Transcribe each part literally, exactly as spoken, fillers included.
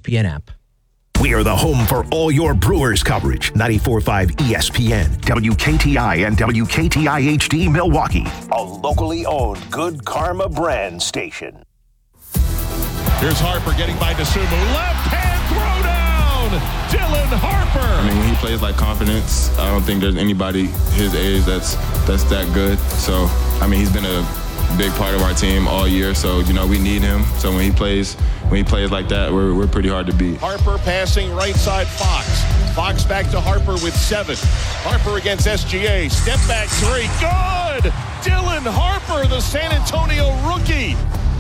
P N app. We are the home for all your Brewers coverage. ninety-four point five E S P N, W K T I and W K T I H D Milwaukee. A locally owned Good Karma brand station. Here's Harper getting by DeSumo. Left hand throw down. Dylan Harper. I mean, when he plays like confidence, I don't think there's anybody his age that's that's that good. So, I mean, he's been a big part of our team all year. So, you know, we need him. So when he plays, when he plays like that, we're we're pretty hard to beat. Harper passing right side Fox. Fox back to Harper with seven. Harper against S G A. Step back three. Good. Dylan Harper, the San Antonio rookie.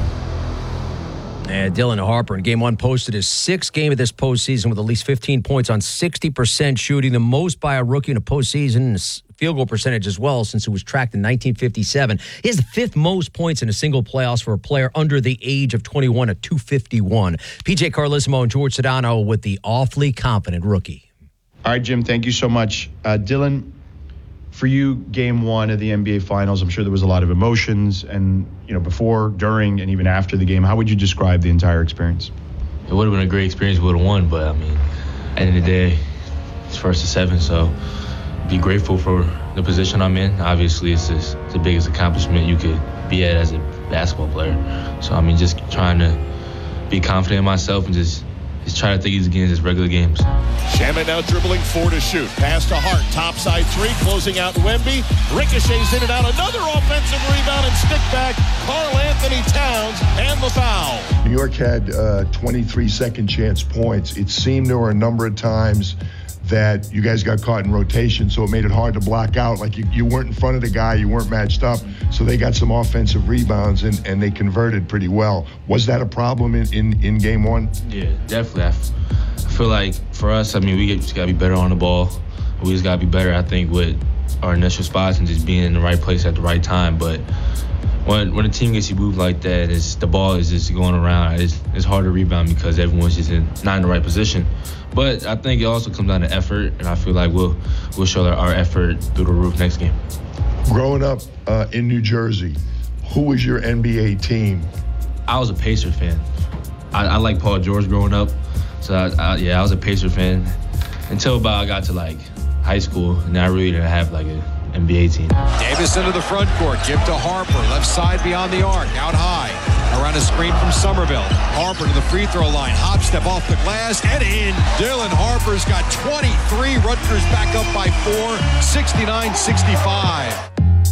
And Dylan Harper in game one posted his sixth game of this postseason with at least fifteen points on sixty percent shooting, the most by a rookie in a postseason field goal percentage as well since it was tracked in nineteen fifty-seven. He has the fifth most points in a single playoffs for a player under the age of twenty-one at two fifty-one. P J Carlesimo and George Sedano with the awfully confident rookie. All right, Jim, thank you so much. Uh, Dylan, for you, game one of the N B A Finals, I'm sure there was a lot of emotions, and you know, before, during, and even after the game. How would you describe the entire experience? It would have been a great experience if we would have won, but I mean, at the end of the day, it's first to seven, so be grateful for the position I'm in. Obviously, it's, just, it's the biggest accomplishment you could be at as a basketball player. So I mean, just trying to be confident in myself and just just try to take these games as regular games. Shaman now dribbling four to shoot. Pass to Hart. Topside three. Closing out Wemby. Ricochets in and out. Another offensive rebound and stick back. Karl Anthony Towns and the foul. New York had uh, twenty-three second chance points. It seemed there were a number of times that you guys got caught in rotation, so it made it hard to block out. Like you, you weren't in front of the guy, you weren't matched up, so they got some offensive rebounds and, and they converted pretty well. Was that a problem in, in, in game one? Yeah, definitely. I, f- I feel like for us, I mean, we just got to be better on the ball. We just got to be better, I think, with our initial spots and just being in the right place at the right time. But when when a team gets you moved like that, it's, the ball is just going around. It's, it's hard to rebound because everyone's just in, not in the right position. But I think it also comes down to effort, and I feel like we'll we'll show our effort through the roof next game. Growing up uh, in New Jersey, who was your N B A team? I was a Pacer fan. I, I like Paul George growing up, so I, I, yeah, I was a Pacer fan until about I got to like high school, and I really didn't have like an N B A team. Davis into the front court, give to Harper, left side beyond the arc, out high. Around a screen from Somerville. Harper to the free throw line. Hop step off the glass and in. Dylan Harper's got twenty-three. Rutgers back up by four, sixty-nine sixty-five.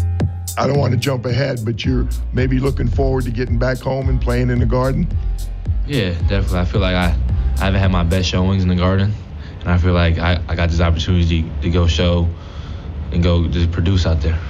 I don't want to jump ahead, but you're maybe looking forward to getting back home and playing in the Garden? Yeah, definitely. I feel like I, I haven't had my best showings in the Garden, and I feel like I, I got this opportunity to go show and go just produce out there.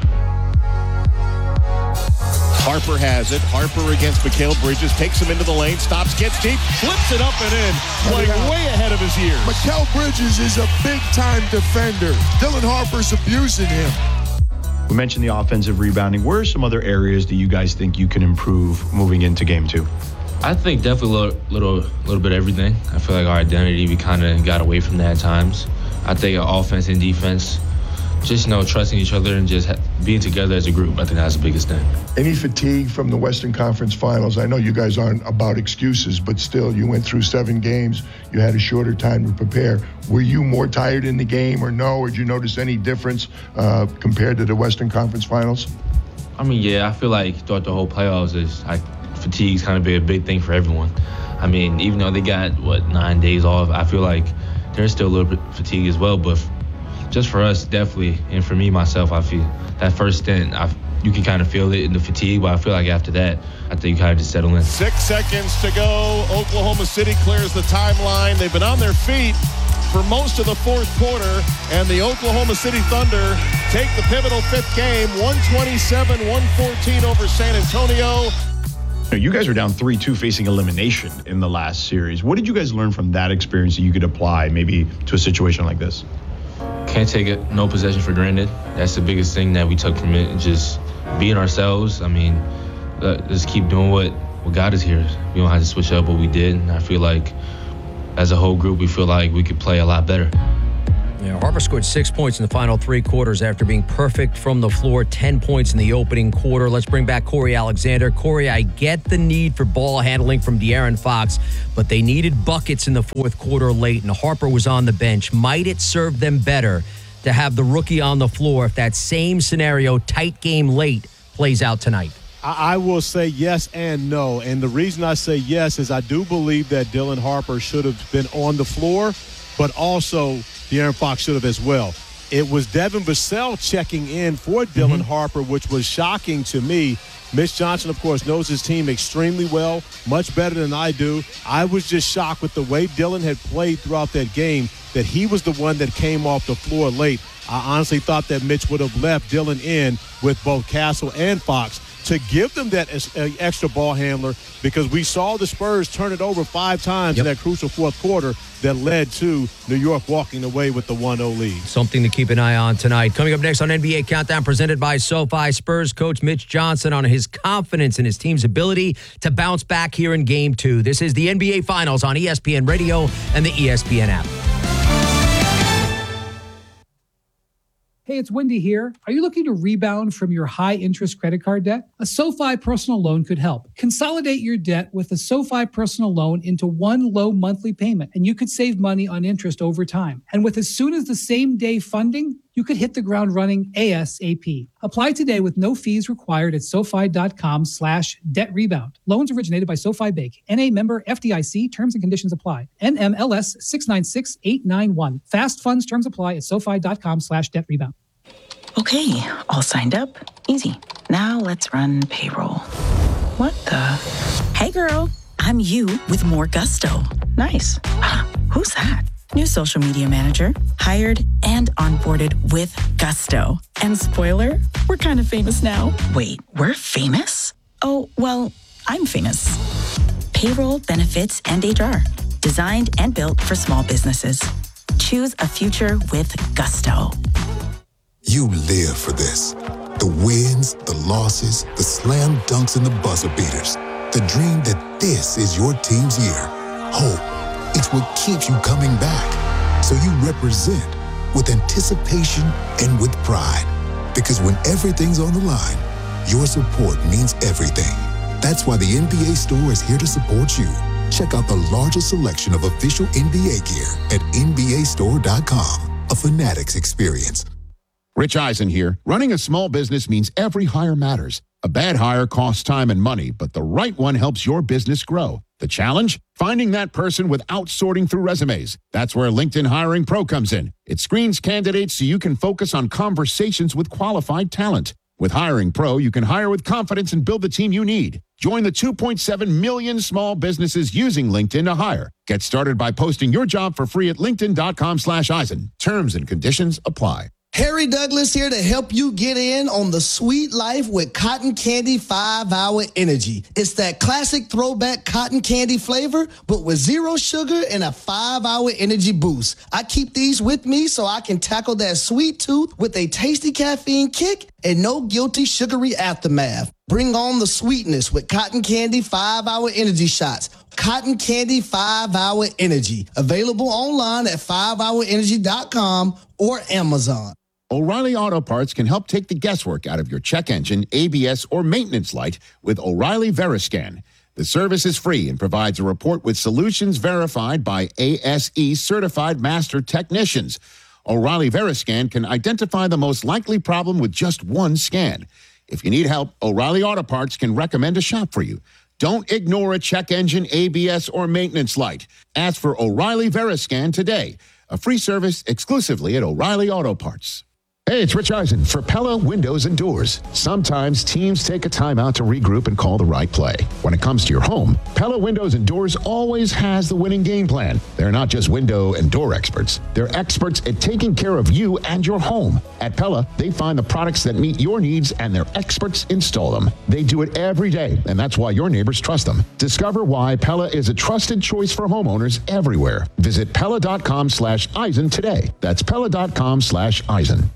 Harper has it. Harper against Mikal Bridges. Takes him into the lane. Stops, gets deep. Flips it up and in. Playing way ahead of his years. Mikal Bridges is a big-time defender. Dylan Harper's abusing him. We mentioned the offensive rebounding. Where are some other areas that you guys think you can improve moving into game two? I think definitely a little, little, little bit of everything. I feel like our identity, we kind of got away from that at times. I think our offense and defense, just, you know, trusting each other and just being together as a group, I think that's the biggest thing. Any fatigue from the Western Conference Finals? I know you guys aren't about excuses, but still, you went through seven games. You had a shorter time to prepare. Were you more tired in the game or no? Or did you notice any difference uh, compared to the Western Conference Finals? I mean, yeah, I feel like throughout the whole playoffs, is I, fatigue's kind of been a big thing for everyone. I mean, even though they got, what, nine days off, I feel like there's still a little bit of fatigue as well. But just for us, definitely, and for me, myself, I feel that first stint, I, you can kind of feel it in the fatigue, but I feel like after that, I think you kind of just settle in. Six seconds to go. Oklahoma City clears the timeline. They've been on their feet for most of the fourth quarter, and the Oklahoma City Thunder take the pivotal fifth game, one twenty-seven one fourteen over San Antonio. You guys are down three two facing elimination in the last series. What did you guys learn from that experience that you could apply maybe to a situation like this? Can't take it, no possession for granted. That's the biggest thing that we took from it, just being ourselves. I mean, just keep doing what, what got us here. We don't have to switch up what we did. And I feel like as a whole group, we feel like we could play a lot better. Yeah, Harper scored six points in the final three quarters after being perfect from the floor, ten points in the opening quarter. Let's bring back Corey Alexander. Corey, I get the need for ball handling from De'Aaron Fox, but they needed buckets in the fourth quarter late, and Harper was on the bench. Might it serve them better to have the rookie on the floor if that same scenario, tight game late, plays out tonight? I will say yes and no. And the reason I say yes is I do believe that Dylan Harper should have been on the floor, but also De'Aaron Fox should have as well. It was Devin Vassell checking in for Dylan mm-hmm. Harper, which was shocking to me. Mitch Johnson, of course, knows his team extremely well, much better than I do. I was just shocked with the way Dylan had played throughout that game, that he was the one that came off the floor late. I honestly thought that Mitch would have left Dylan in with both Castle and Fox to give them that extra ball handler, because we saw the Spurs turn it over five times yep. in that crucial fourth quarter that led to New York walking away with the one oh lead. Something to keep an eye on tonight. Coming up next on N B A Countdown, presented by SoFi, Spurs coach Mitch Johnson on his confidence in his team's ability to bounce back here in Game two. This is the N B A Finals on E S P N Radio and the E S P N app. Hey, it's Wendy here. Are you looking to rebound from your high-interest credit card debt? A SoFi personal loan could help. Consolidate your debt with a SoFi personal loan into one low monthly payment, and you could save money on interest over time. And with as soon as the same day funding, you could hit the ground running ASAP. Apply today with no fees required at SoFi.com slash debt rebound. Loans originated by SoFi Bank. N A member F D I C. Terms and conditions apply. N M L S six nine six eight nine one. Fast funds terms apply at SoFi.com slash debt rebound. Okay, all signed up. Easy. Now let's run payroll. What the? Hey girl, I'm you with more gusto. Nice. Who's that? New social media manager, hired and onboarded with gusto. And spoiler, we're kind of famous now. Wait, we're famous? Oh, well, I'm famous. Payroll, benefits, and H R. Designed and built for small businesses. Choose a future with gusto. You live for this. The wins, the losses, the slam dunks, and the buzzer beaters. The dream that this is your team's year. Hope. It's what keeps you coming back. So you represent with anticipation and with pride. Because when everything's on the line, your support means everything. That's why the N B A Store is here to support you. Check out the largest selection of official N B A gear at N B A store dot com. A Fanatics experience. Rich Eisen here. Running a small business means every hire matters. A bad hire costs time and money, but the right one helps your business grow. The challenge? Finding that person without sorting through resumes. That's where LinkedIn Hiring Pro comes in. It screens candidates so you can focus on conversations with qualified talent. With Hiring Pro, you can hire with confidence and build the team you need. Join the two point seven million small businesses using LinkedIn to hire. Get started by posting your job for free at linkedin.com slash Eisen. Terms and conditions apply. Harry Douglas here to help you get in on the sweet life with Cotton Candy five hour Energy. It's that classic throwback cotton candy flavor, but with zero sugar and a five hour energy boost. I keep these with me so I can tackle that sweet tooth with a tasty caffeine kick and no guilty sugary aftermath. Bring on the sweetness with Cotton Candy five hour Energy shots. Cotton Candy five hour Energy. Available online at five hour energy dot com or Amazon. O'Reilly Auto Parts can help take the guesswork out of your check engine, A B S, or maintenance light with O'Reilly Veriscan. The service is free and provides a report with solutions verified by A S E certified master technicians. O'Reilly Veriscan can identify the most likely problem with just one scan. If you need help, O'Reilly Auto Parts can recommend a shop for you. Don't ignore a check engine, A B S, or maintenance light. Ask for O'Reilly Veriscan today. A free service exclusively at O'Reilly Auto Parts. Hey, it's Rich Eisen for Pella Windows and Doors. Sometimes teams take a timeout to regroup and call the right play. When it comes to your home, Pella Windows and Doors always has the winning game plan. They're not just window and door experts. They're experts at taking care of you and your home. At Pella, they find the products that meet your needs and their experts install them. They do it every day, and that's why your neighbors trust them. Discover why Pella is a trusted choice for homeowners everywhere. Visit Pella.com slash Eisen today. That's Pella.com slash Eisen.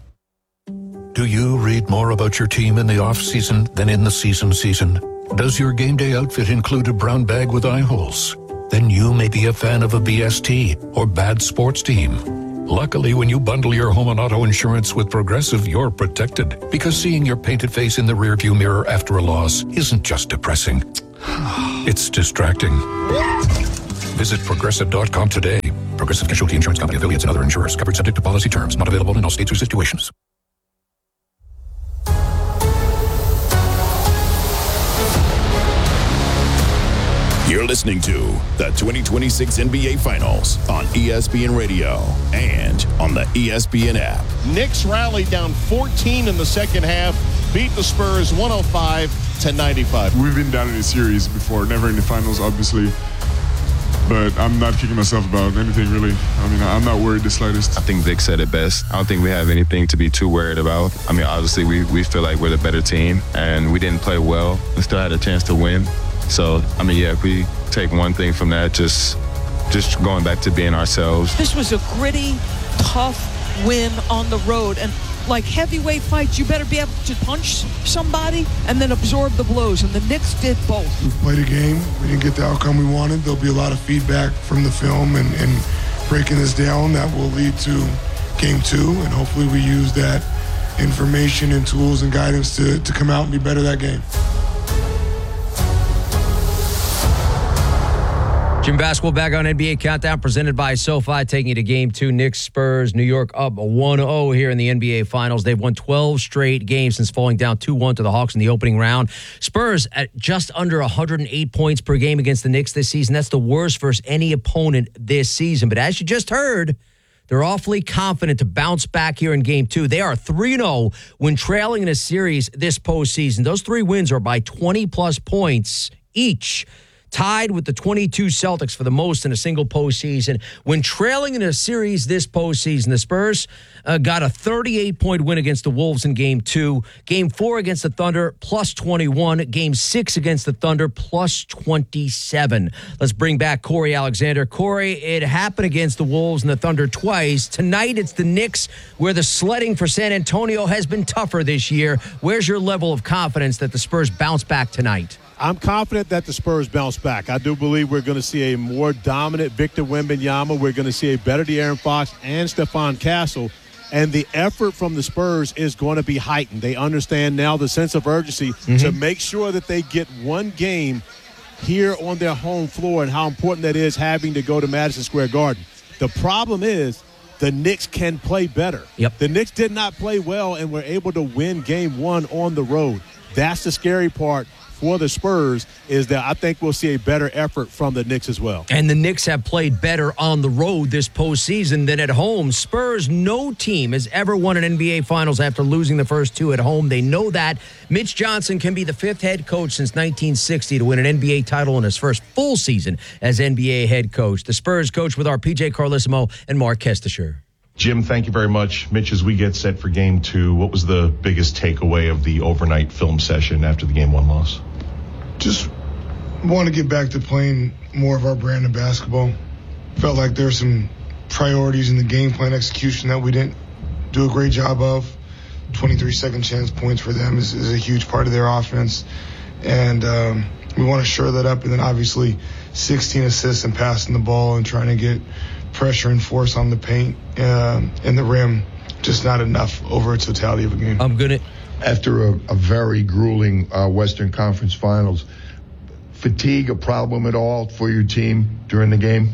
Do you read more about your team in the off-season than in the season season? Does your game day outfit include a brown bag with eye holes? Then you may be a fan of a B S T or bad sports team. Luckily, when you bundle your home and auto insurance with Progressive, you're protected. Because seeing your painted face in the rearview mirror after a loss isn't just depressing. It's distracting. Visit Progressive dot com today. Progressive Casualty Insurance Company, affiliates, and other insurers. Covered subject to policy terms. Not available in all states or situations. You're listening to the twenty twenty-six N B A Finals on E S P N Radio and on the E S P N app. Knicks rallied down fourteen in the second half, beat the Spurs one oh five to ninety-five. We've been down in a series before, never in the finals, obviously. But I'm not kicking myself about anything, really. I mean, I'm not worried the slightest. I think Vic said it best. I don't think we have anything to be too worried about. I mean, obviously, we, we feel like we're the better team, and we didn't play well. We still had a chance to win. So, I mean, yeah, if we take one thing from that, just just going back to being ourselves. This was a gritty, tough win on the road. And like heavyweight fights, you better be able to punch somebody and then absorb the blows. And the Knicks did both. We played a game. We didn't get the outcome we wanted. There'll be a lot of feedback from the film and, and breaking this down that will lead to game two. And hopefully we use that information and tools and guidance to, to come out and be better that game. Jim Basketball back on N B A Countdown, presented by SoFi, taking you to Game two. Knicks, Spurs, New York up one oh here in the N B A Finals. They've won twelve straight games since falling down two one to the Hawks in the opening round. Spurs at just under one hundred eight points per game against the Knicks this season. That's the worst versus any opponent this season. But as you just heard, they're awfully confident to bounce back here in Game two. They are three and oh when trailing in a series this postseason. Those three wins are by twenty-plus points each, tied with the twenty-two Celtics for the most in a single postseason. When trailing in a series this postseason, the Spurs uh, got a thirty-eight point win against the Wolves in Game two. Game four against the Thunder, plus twenty-one. Game six against the Thunder, plus twenty-seven. Let's bring back Corey Alexander. Corey, it happened against the Wolves and the Thunder twice. Tonight, it's the Knicks, where the sledding for San Antonio has been tougher this year. Where's your level of confidence that the Spurs bounce back tonight? I'm confident that the Spurs bounce back. I do believe we're going to see a more dominant Victor Wembanyama. We're going to see a better De'Aaron Fox and Stephon Castle. And the effort from the Spurs is going to be heightened. They understand now the sense of urgency mm-hmm. to make sure that they get one game here on their home floor and how important that is having to go to Madison Square Garden. The problem is the Knicks can play better. Yep. The Knicks did not play well and were able to win game one on the road. That's the scary part for the Spurs, is that I think we'll see a better effort from the Knicks as well. And the Knicks have played better on the road this postseason than at home. Spurs, no team has ever won an N B A Finals after losing the first two at home. They know that. Mitch Johnson can be the fifth head coach since nineteen sixty to win an N B A title in his first full season as N B A head coach. The Spurs coach with our P J Carlissimo and Mark Kestisher. Jim, thank you very much. Mitch, as we get set for game two, what was the biggest takeaway of the overnight film session after the game one loss? Just want to get back to playing more of our brand of basketball. Felt like there's some priorities in the game plan execution that we didn't do a great job of. twenty-three second chance points for them is, is a huge part of their offense. And um, we want to shore that up. And then obviously sixteen assists and passing the ball and trying to get pressure and force on the paint uh, and the rim. Just not enough over a totality of a game. I'm going to... After a, a very grueling uh, Western Conference Finals, fatigue a problem at all for your team during the game?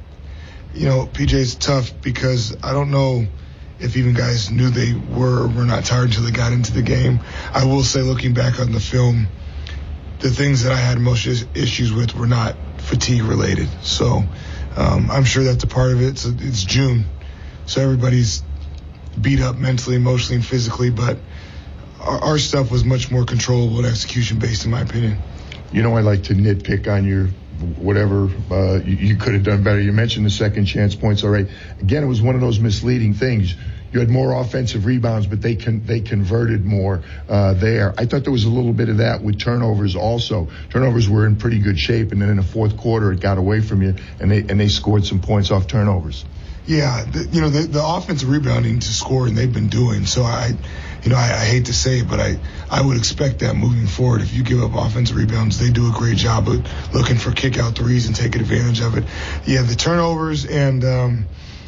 You know, P J, it's tough because I don't know if even guys knew they were or were not tired until they got into the game. I will say, looking back on the film, the things that I had most is- issues with were not fatigue related. So um, I'm sure that's a part of it. So it's June, so everybody's beat up mentally, emotionally, and physically, but our, our stuff was much more controllable and execution based, in my opinion. You know, I like to nitpick on your whatever uh, you, you could have done better. You mentioned the second chance points. All right. Again, it was one of those misleading things. You had more offensive rebounds, but they con- they converted more uh, there. I thought there was a little bit of that with turnovers also. Turnovers were in pretty good shape, and then in the fourth quarter it got away from you, and they and they scored some points off turnovers. Yeah, the, you know, the, the offensive rebounding to score, and they've been doing. So I, you know, I, I hate to say it, but I, I would expect that moving forward. If you give up offensive rebounds, they do a great job of looking for kick out threes and taking advantage of it. Yeah, the turnovers and um,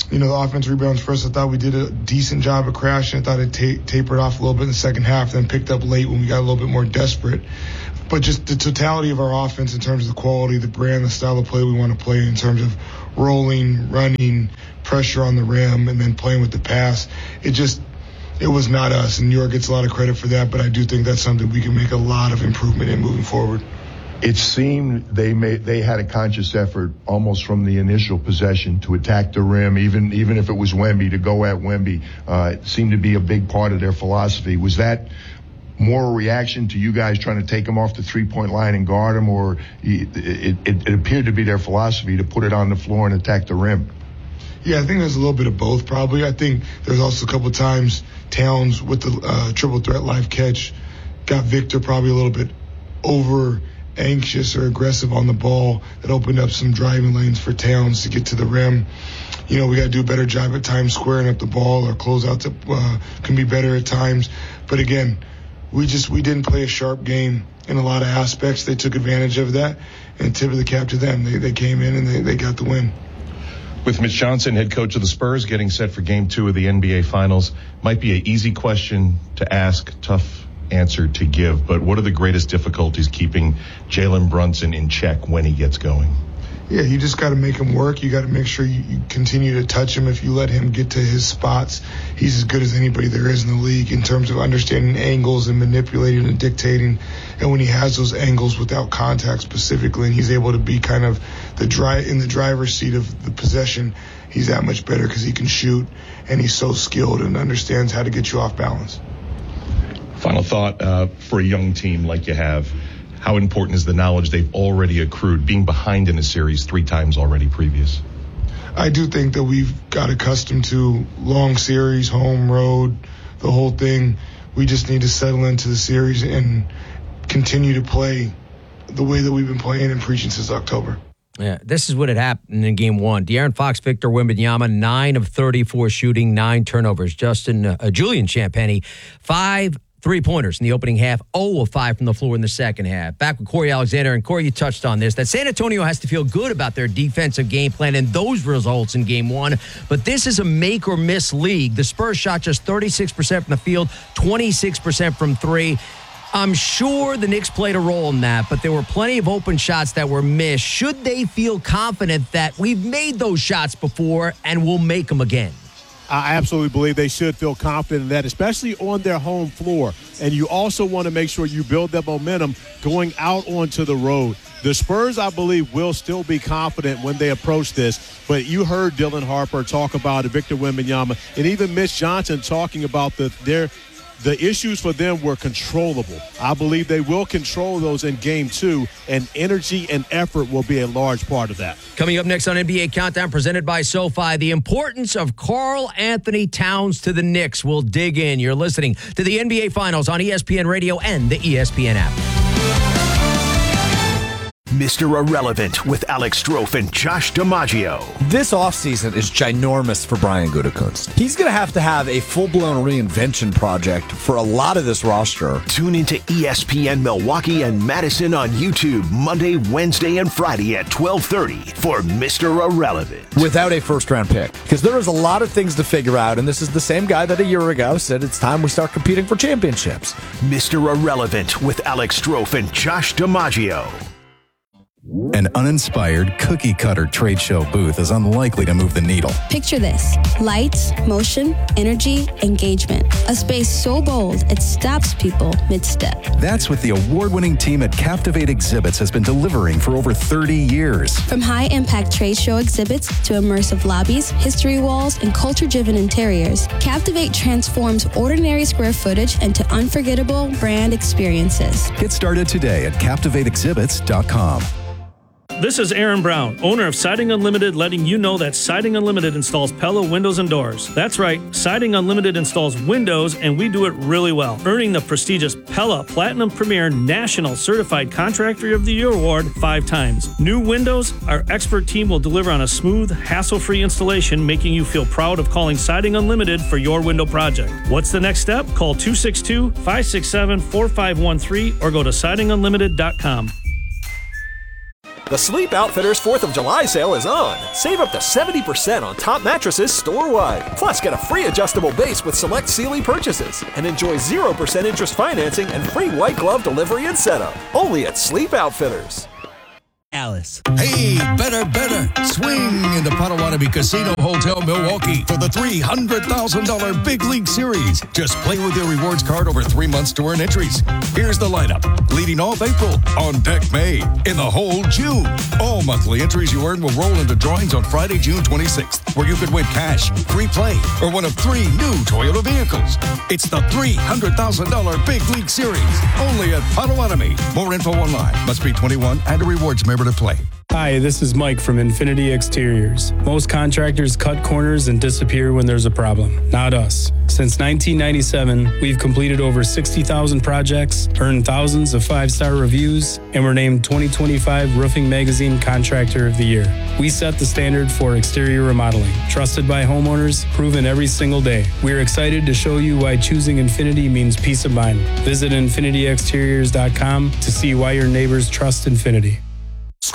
you know, the offense rebounds first. I thought we did a decent job of crashing. I thought it ta- tapered off a little bit in the second half, then picked up late when we got a little bit more desperate. But just the totality of our offense in terms of the quality, the brand, the style of play we want to play in terms of rolling, running, pressure on the rim, and then playing with the pass, it just it was not us. And New York gets a lot of credit for that, but I do think that's something we can make a lot of improvement in moving forward. It seemed they made they had a conscious effort almost from the initial possession to attack the rim, even even if it was Wemby, to go at Wemby. Uh, it seemed to be a big part of their philosophy. Was that more a reaction to you guys trying to take him off the three-point line and guard him, or it, it, it appeared to be their philosophy to put it on the floor and attack the rim? Yeah, I think there's a little bit of both probably. I think there's also a couple times Towns with the uh, triple threat live catch got Victor probably a little bit over anxious or aggressive on the ball. That opened up some driving lanes for Towns to get to the rim. You know, we got to do a better job at times squaring up the ball. Our closeouts uh, can be better at times. But again, we just we didn't play a sharp game in a lot of aspects. They took advantage of that, and tip of the cap to them. They they came in and they, they got the win. With Mitch Johnson, head coach of the Spurs, getting set for game two of the N B A Finals, might be an easy question to ask, tough answer to give, but what are the greatest difficulties keeping Jalen Brunson in check when he gets going? Yeah, you just got to make him work. You got to make sure you, you continue to touch him. If you let him get to his spots, he's as good as anybody there is in the league in terms of understanding angles and manipulating and dictating. And when he has those angles without contact specifically, and he's able to be kind of the dri- in the driver's seat of the possession, he's that much better because he can shoot, and he's so skilled and understands how to get you off balance. Final thought uh, for a young team like you have. How important is the knowledge they've already accrued, being behind in a series three times already previous? I do think that we've got accustomed to long series, home, road, the whole thing. We just need to settle into the series and continue to play the way that we've been playing and preaching since October. Yeah, this is what had happened in game one. De'Aaron Fox, Victor Wembanyama, nine of thirty-four shooting, nine turnovers. Justin, uh, Julian Champagnie, five three-pointers in the opening half, zero of five from the floor in the second half. Back with Corey Alexander, and Corey, you touched on this, that San Antonio has to feel good about their defensive game plan and those results in game one, but this is a make-or-miss league. The Spurs shot just thirty-six percent from the field, twenty-six percent from three. I'm sure the Knicks played a role in that, but there were plenty of open shots that were missed. Should they feel confident that we've made those shots before and we'll make them again? I absolutely believe they should feel confident in that, especially on their home floor. And you also want to make sure you build that momentum going out onto the road. The Spurs, I believe, will still be confident when they approach this. But you heard Dylan Harper talk about it, Victor Wembanyama, and even Mitch Johnson talking about the their the issues for them were controllable. I believe they will control those in game two, and energy and effort will be a large part of that. Coming up next on N B A Countdown, presented by SoFi, the importance of Karl Anthony Towns to the Knicks. We'll dig in. You're listening to the N B A Finals on E S P N Radio and the E S P N app. Mister Irrelevant with Alex Strofe and Josh DiMaggio. This offseason is ginormous for Brian Gutekunst. He's going to have to have a full-blown reinvention project for a lot of this roster. Tune into E S P N Milwaukee and Madison on YouTube Monday, Wednesday, and Friday at twelve thirty for Mister Irrelevant. Without a first-round pick. Because there is a lot of things to figure out, and this is the same guy that a year ago said it's time we start competing for championships. Mister Irrelevant with Alex Strofe and Josh DiMaggio. An uninspired, cookie-cutter trade show booth is unlikely to move the needle. Picture this. Lights, motion, energy, engagement. A space so bold, it stops people mid-step. That's what the award-winning team at Captivate Exhibits has been delivering for over thirty years. From high-impact trade show exhibits to immersive lobbies, history walls, and culture-driven interiors, Captivate transforms ordinary square footage into unforgettable brand experiences. Get started today at captivate exhibits dot com. This is Aaron Brown, owner of Siding Unlimited, letting you know that Siding Unlimited installs Pella windows and doors. That's right, Siding Unlimited installs windows, and we do it really well, earning the prestigious Pella Platinum Premier National Certified Contractor of the Year award five times. New windows, our expert team will deliver on a smooth, hassle-free installation, making you feel proud of calling Siding Unlimited for your window project. What's the next step? Call two six two, five six seven, four five one three or go to siding unlimited dot com. The Sleep Outfitters fourth of July sale is on. Save up to seventy percent on top mattresses store-wide. Plus, get a free adjustable base with select Sealy purchases. And enjoy zero percent interest financing and free white glove delivery and setup. Only at Sleep Outfitters. Alice. Hey, better, better. Swing into Potawatomi Casino Hotel Milwaukee for the three hundred thousand dollars Big League Series. Just play with your rewards card over three months to earn entries. Here's the lineup. Leading off April, on deck May, in the hole June. All monthly entries you earn will roll into drawings on Friday, June twenty-sixth, where you could win cash, free play, or one of three new Toyota vehicles. It's the three hundred thousand dollars Big League Series, only at Potawatomi. More info online. Must be twenty-one and a rewards member to play. Hi, this is Mike from Infinity Exteriors. Most contractors cut corners and disappear when there's a problem. Not us. Since nineteen ninety-seven, we've completed over sixty thousand projects, earned thousands of five-star reviews, and were named twenty twenty-five Roofing Magazine Contractor of the Year. We set the standard for exterior remodeling. Trusted by homeowners, proven every single day. We're excited to show you why choosing Infinity means peace of mind. Visit infinity exteriors dot com to see why your neighbors trust Infinity.